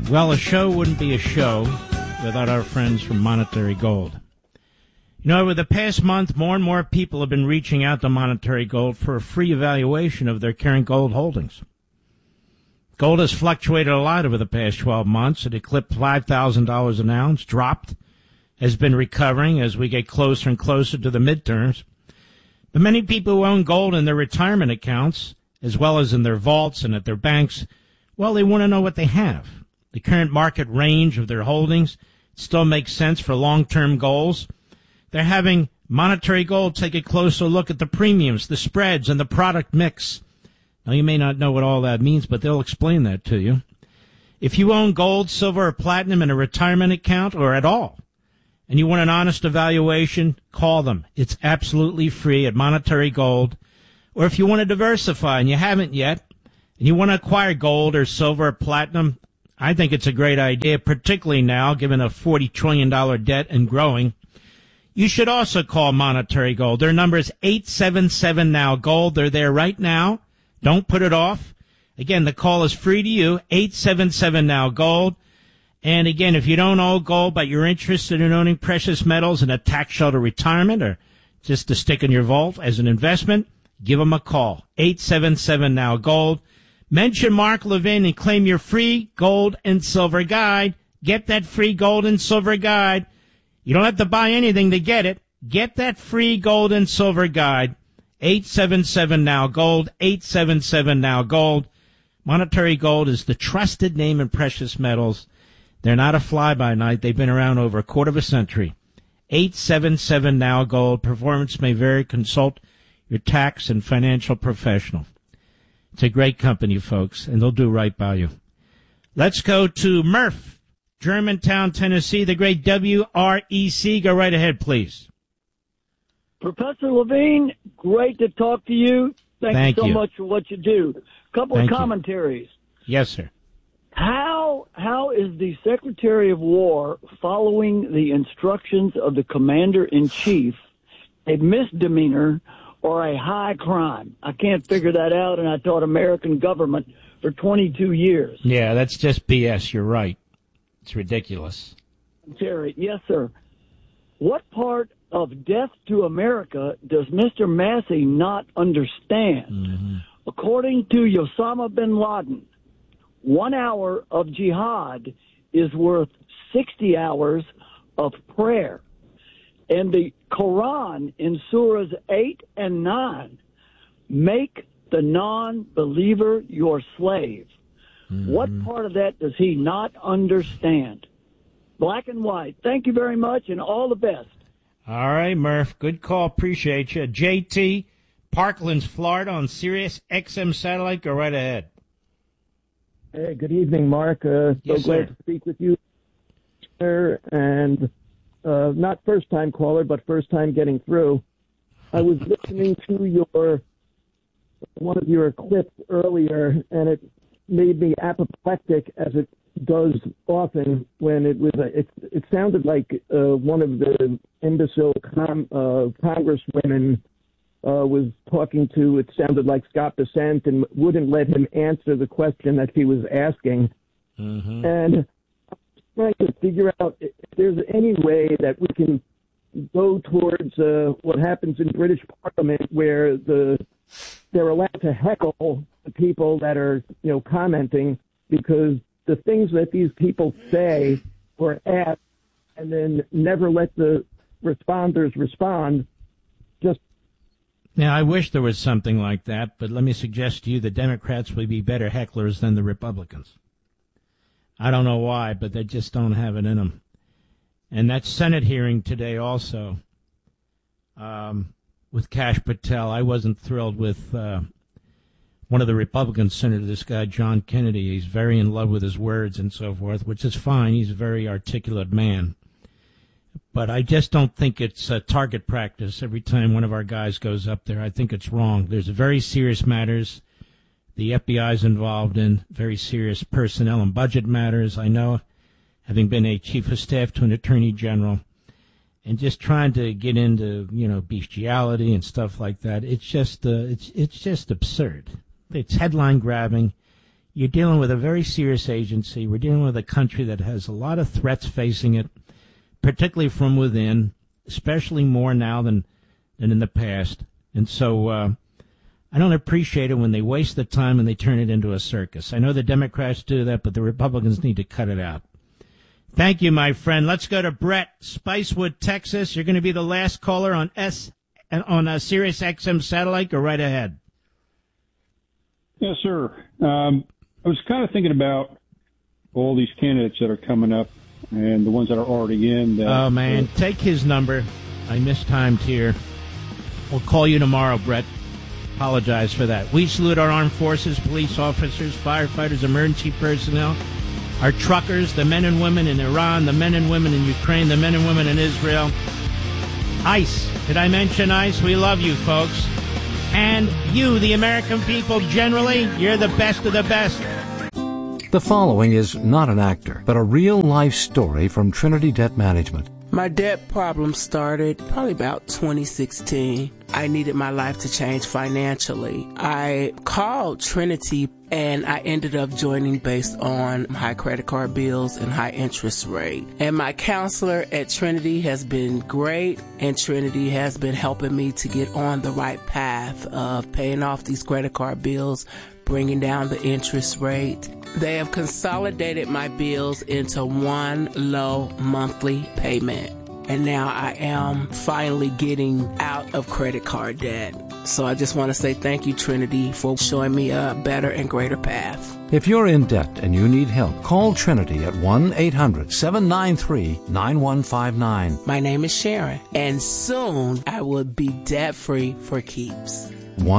Well, a show wouldn't be a show without our friends from Monetary Gold. You know, over the past month, more and more people have been reaching out to Monetary Gold for a free evaluation of their current gold holdings. Gold has fluctuated a lot over the past 12 months. It eclipsed $5,000 an ounce, dropped, has been recovering as we get closer and closer to the midterms. But many people who own gold in their retirement accounts, as well as in their vaults and at their banks, well, they want to know what they have. The current market range of their holdings still makes sense for long-term goals. They're having Monetary Gold take a closer look at the premiums, the spreads, and the product mix. Now, you may not know what all that means, but they'll explain that to you. If you own gold, silver, or platinum in a retirement account or at all, and you want an honest evaluation, call them. It's absolutely free at Monetary Gold. Or if you want to diversify and you haven't yet, and you want to acquire gold or silver or platinum, I think it's a great idea, particularly now, given a $40 trillion debt and growing. You should also call Monetary Gold. Their number is 877-NOW-GOLD. They're there right now. Don't put it off. Again, the call is free to you, 877-NOW-GOLD. And again, if you don't own gold, but you're interested in owning precious metals in a tax shelter retirement or just to stick in your vault as an investment, give them a call, 877-NOW-GOLD. Mention Mark Levin and claim your free gold and silver guide. Get that free gold and silver guide. You don't have to buy anything to get it. Get that free gold and silver guide. 877-NOW-GOLD, 877-NOW-GOLD. Monetary Gold is the trusted name in precious metals. They're not a fly-by-night. They've been around over a quarter of a century. 877-NOW-GOLD. Performance may vary. Consult your tax and financial professional. It's a great company, folks, and they'll do right by you. Let's go to Murph, Germantown, Tennessee, the great WREC. Go right ahead, please. Professor Levine, great to talk to you. Thank you so much for what you do. A couple of commentaries. Yes, sir. How is the Secretary of War following the instructions of the Commander-in-Chief a misdemeanor or a high crime? I can't figure that out, and I taught American government for 22 years. Yeah, that's just BS. You're right. It's ridiculous. Terry, yes, sir. What part of Death to America does Mr. Massey not understand? Mm-hmm. According to Osama bin Laden, 1 hour of jihad is worth 60 hours of prayer. And the Quran in Surahs 8 and 9 make the non-believer your slave. Mm-hmm. What part of that does he not understand? Black and white. Thank you very much, and all the best. All right, Murph. Good call. Appreciate you. JT, Parklands, Florida, on Sirius XM satellite. Go right ahead. Hey, good evening, Mark. Yes, glad sir. to speak with you, sir. And not first-time caller, but first-time getting through. I was listening to one of your clips earlier, and it made me apoplectic, as it does often when it was. It sounded like one of the imbecile congresswomen was talking to. It sounded like Scott Bessent, and wouldn't let him answer the question that he was asking. Mm-hmm. And I'm trying to figure out if there's any way that we can go towards what happens in British Parliament, where they're allowed to heckle the people that are, commenting, because the things that these people say or ask and then never let the responders respond. Now, I wish there was something like that, but let me suggest to you the Democrats would be better hecklers than the Republicans. I don't know why, but they just don't have it in them. And that Senate hearing today also, with Kash Patel, I wasn't thrilled with one of the Republican senators, this guy John Kennedy. He's very in love with his words and so forth, which is fine. He's a very articulate man. But I just don't think it's target practice every time one of our guys goes up there. I think it's wrong. There's very serious matters the FBI is involved in, very serious personnel and budget matters. I know, having been a chief of staff to an attorney general, and just trying to get into, bestiality and stuff like that. It's just absurd. It's headline grabbing. you're dealing with a very serious agency. We're dealing with a country that has a lot of threats facing it, particularly from within, especially more now than in the past. And so I don't appreciate it when they waste the time and they turn it into a circus. I know the Democrats do that, but the Republicans need to cut it out. Thank you, my friend. Let's go to Brett, Spicewood, Texas. You're going to be the last caller on Sirius XM satellite. Go right ahead. Yes, sir. I was kind of thinking about all these candidates that are coming up and the ones that are already in. Oh, man. Take his number. I mistimed here. We'll call you tomorrow, Brett. Apologize for that. We salute our armed forces, police officers, firefighters, emergency personnel, our truckers, the men and women in Iran, the men and women in Ukraine, the men and women in Israel. ICE. Did I mention ICE? We love you, folks. And you, the American people, generally, you're the best of the best. The following is not an actor, but a real-life story from Trinity Debt Management. My debt problem started probably about 2016. I needed my life to change financially. I called Trinity and I ended up joining based on high credit card bills and high interest rate. And my counselor at Trinity has been great, and Trinity has been helping me to get on the right path of paying off these credit card bills, bringing down the interest rate. They have consolidated my bills into one low monthly payment. And now I am finally getting out of credit card debt. So I just want to say thank you, Trinity, for showing me a better and greater path. If you're in debt and you need help, call Trinity at 1-800-793-9159. My name is Sharon, and soon I will be debt-free for keeps.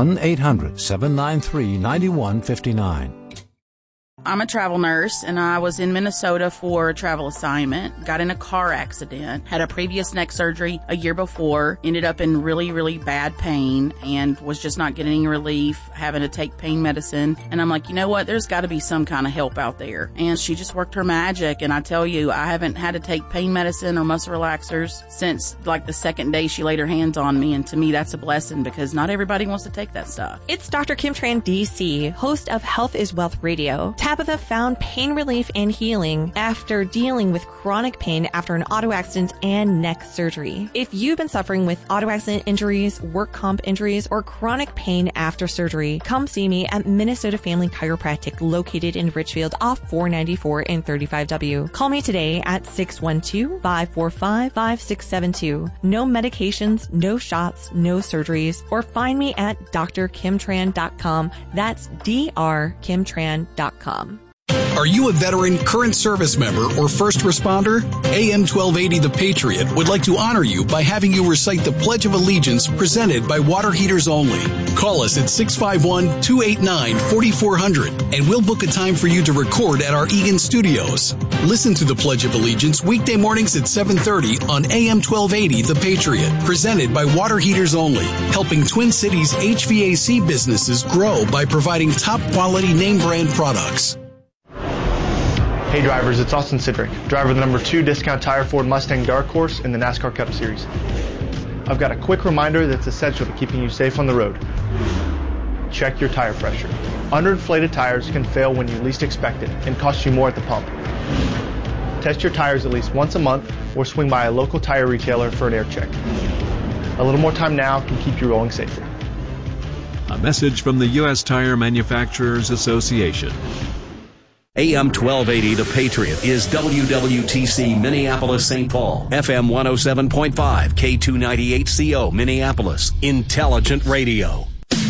1-800-793-9159. I'm a travel nurse, and I was in Minnesota for a travel assignment, got in a car accident, had a previous neck surgery a year before, ended up in really, really bad pain, and was just not getting any relief, having to take pain medicine. And I'm like, you know what, there's got to be some kind of help out there. And she just worked her magic, and I tell you, I haven't had to take pain medicine or muscle relaxers since like the second day she laid her hands on me, and to me that's a blessing because not everybody wants to take that stuff. It's Dr. Kim Tran, DC, host of Health is Wealth Radio. Tabitha found pain relief and healing after dealing with chronic pain after an auto accident and neck surgery. If you've been suffering with auto accident injuries, work comp injuries, or chronic pain after surgery, come see me at Minnesota Family Chiropractic located in Richfield off 494 and 35W. Call me today at 612-545-5672. No medications, no shots, no surgeries, or find me at drkimtran.com. That's drkimtran.com. Are you a veteran, current service member, or first responder? AM 1280 The Patriot would like to honor you by having you recite the Pledge of Allegiance presented by Water Heaters Only. Call us at 651-289-4400 and we'll book a time for you to record at our Eagan studios. Listen to the Pledge of Allegiance weekday mornings at 7:30 on AM 1280 The Patriot, presented by Water Heaters Only, helping Twin Cities HVAC businesses grow by providing top quality name brand products. Hey drivers, it's Austin Sidrick, driver of the number 2 Discount Tire Ford Mustang Dark Horse in the NASCAR Cup Series. I've got a quick reminder that's essential to keeping you safe on the road. Check your tire pressure. Underinflated tires can fail when you least expect it and cost you more at the pump. Test your tires at least once a month or swing by a local tire retailer for an air check. A little more time now can keep you rolling safer. A message from the U.S. Tire Manufacturers Association. AM 1280 The Patriot is WWTC Minneapolis St. Paul, FM 107.5, K298CO Minneapolis, Intelligent Radio.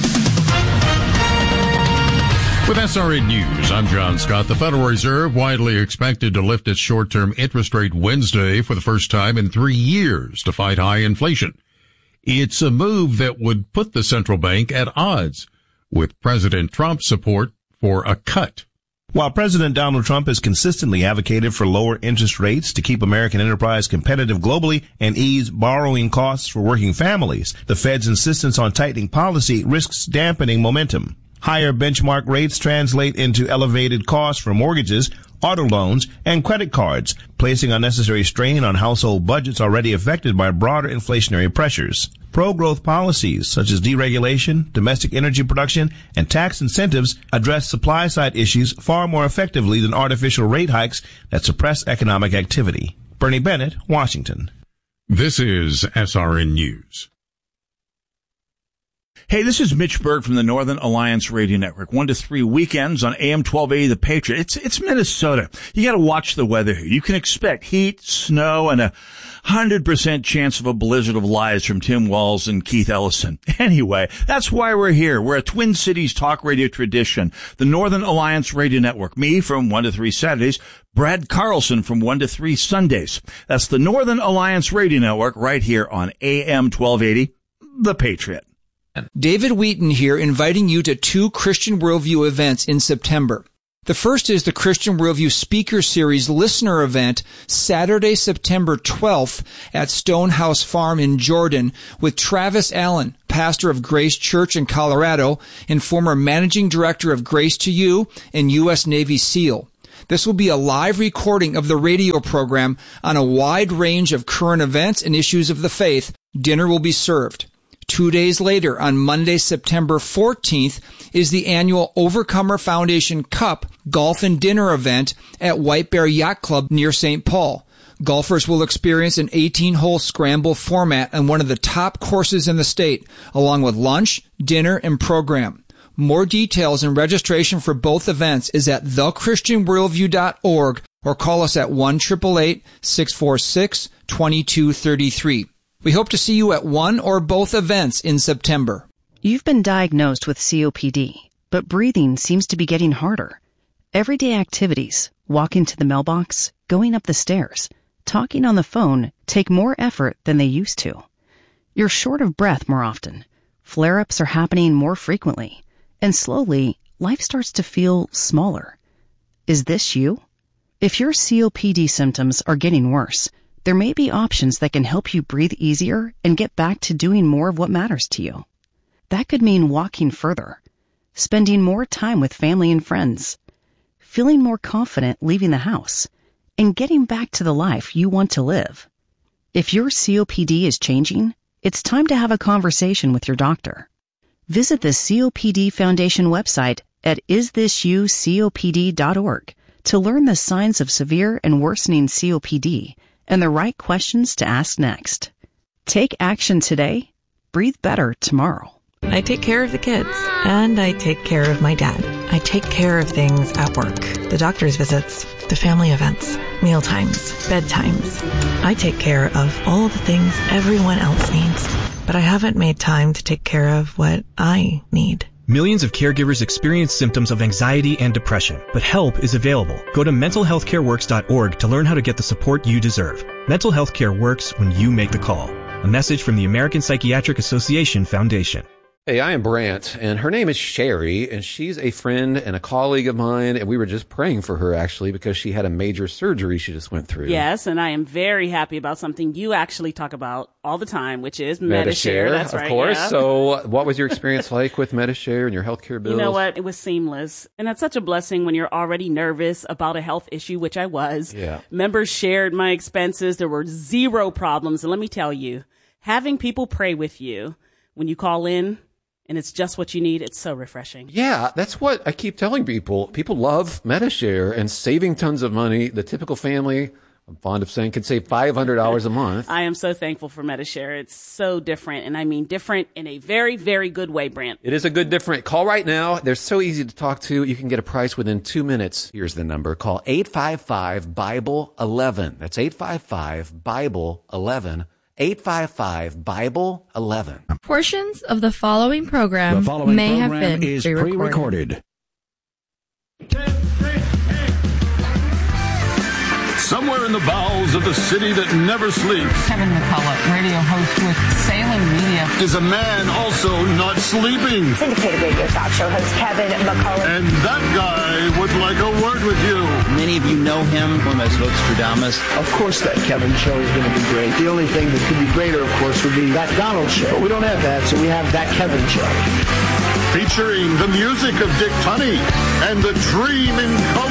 With SRN News, I'm John Scott. The Federal Reserve widely expected to lift its short-term interest rate Wednesday for the first time in 3 years to fight high inflation. It's a move that would put the central bank at odds with President Trump's support for a cut. While President Donald Trump has consistently advocated for lower interest rates to keep American enterprise competitive globally and ease borrowing costs for working families, the Fed's insistence on tightening policy risks dampening momentum. Higher benchmark rates translate into elevated costs for mortgages, auto loans, and credit cards, placing unnecessary strain on household budgets already affected by broader inflationary pressures. Pro-growth policies such as deregulation, domestic energy production, and tax incentives address supply-side issues far more effectively than artificial rate hikes that suppress economic activity. Bernie Bennett, Washington. This is SRN News. Hey, this is Mitch Berg from the Northern Alliance Radio Network. 1 to 3 weekends on AM 1280 The Patriot. It's Minnesota. You got to watch the weather here. You can expect heat, snow, and 100% chance of a blizzard of lies from Tim Walz and Keith Ellison. Anyway, that's why we're here. We're a Twin Cities talk radio tradition. The Northern Alliance Radio Network. Me from 1 to 3 Saturdays. Brad Carlson from 1 to 3 Sundays. That's the Northern Alliance Radio Network right here on AM 1280 The Patriot. David Wheaton here, inviting you to 2 Christian Worldview events in September. The first is the Christian Worldview Speaker Series listener event, Saturday, September 12th at Stonehouse Farm in Jordan with Travis Allen, pastor of Grace Church in Colorado and former managing director of Grace to You and U.S. Navy SEAL. This will be a live recording of the radio program on a wide range of current events and issues of the faith. Dinner will be served. 2 days later, on Monday, September 14th, is the annual Overcomer Foundation Cup Golf and Dinner event at White Bear Yacht Club near St. Paul. Golfers will experience an 18-hole scramble format on one of the top courses in the state, along with lunch, dinner, and program. More details and registration for both events is at thechristianworldview.org or call us at 1-888-646-2233. We hope to see you at one or both events in September. You've been diagnosed with COPD, but breathing seems to be getting harder. Everyday activities, walking to the mailbox, going up the stairs, talking on the phone take more effort than they used to. You're short of breath more often. Flare-ups are happening more frequently. And slowly, life starts to feel smaller. Is this you? If your COPD symptoms are getting worse, there may be options that can help you breathe easier and get back to doing more of what matters to you. That could mean walking further, spending more time with family and friends, feeling more confident leaving the house, and getting back to the life you want to live. If your COPD is changing, it's time to have a conversation with your doctor. Visit the COPD Foundation website at isthisyoucopd.org to learn the signs of severe and worsening COPD and the right questions to ask next. Take action today. Breathe better tomorrow. I take care of the kids, and I take care of my dad. I take care of things at work, the doctor's visits, the family events, meal times, bedtimes. I take care of all the things everyone else needs, but I haven't made time to take care of what I need. Millions of caregivers experience symptoms of anxiety and depression, but help is available. Go to mentalhealthcareworks.org to learn how to get the support you deserve. Mental health care works when you make the call. A message from the American Psychiatric Association Foundation. Hey, I am Brant, and her name is Sherry, and she's a friend and a colleague of mine, and we were just praying for her, actually, because she had a major surgery she just went through. Yes, and I am very happy about something you actually talk about all the time, which is Medi-Share. That's right. Of course. Yeah. So what was your experience like with Medi-Share and your healthcare bills? You know what? It was seamless. And that's such a blessing when you're already nervous about a health issue, which I was. Yeah. Members shared my expenses. There were zero problems. And let me tell you, having people pray with you when you call in, and it's just what you need, it's so refreshing. Yeah, that's what I keep telling people. People love Medi-Share and saving tons of money. The typical family, I'm fond of saying, can save $500 a month. I am so thankful for Medi-Share. It's so different, and I mean different in a very, very good way, Brent. It is a good different. Call right now. They're so easy to talk to. You can get a price within 2 minutes. Here's the number. Call 855-BIBLE-11. That's 855-BIBLE-11. 855-BIBLE-11. Portions of the following program may have been pre-recorded. Somewhere in the bowels of the city that never sleeps, Kevin McCullough, radio host with Salem Media, is a man also not sleeping. Syndicated radio talk show host Kevin McCullough. And that guy would like a word with you. Many of you know him from as Nostradamus. Of course that Kevin show is going to be great. The only thing that could be greater, of course, would be that Donald show. But we don't have that, so we have that Kevin show. Featuring the music of Dick Tunney and the Dream in Color.